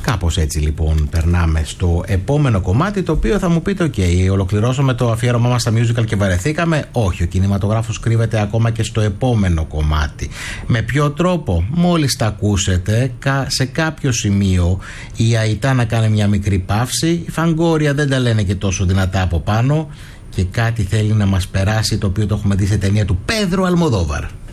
Κάπως έτσι λοιπόν περνάμε στο επόμενο κομμάτι, το οποίο θα μου πείτε ολοκληρώσαμε το αφιέρωμά μας στα musical και βαρεθήκαμε. Όχι, ο κινηματογράφος κρύβεται ακόμα και στο επόμενο κομμάτι. Με ποιο τρόπο? Μόλις τα ακούσετε, σε κάποιο σημείο η Αϊτάνα κάνει μια μικρή παύση, η Φαγκόρια δεν τα λένε και τόσο δυνατά από πάνω και κάτι θέλει να μας περάσει, το οποίο το έχουμε δει σε ταινία του Πέδρο Αλμοδόβαρ.